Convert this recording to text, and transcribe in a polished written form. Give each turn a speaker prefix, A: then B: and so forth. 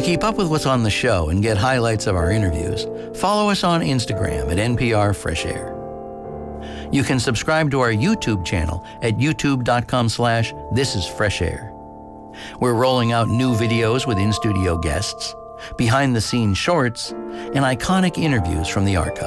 A: keep up with what's on the show and get highlights of our interviews, follow us on Instagram at NPR Fresh Air. You can subscribe to our YouTube channel at youtube.com/thisisfreshair. We're rolling out new videos with in-studio guests, behind-the-scenes shorts, and iconic interviews from the archive.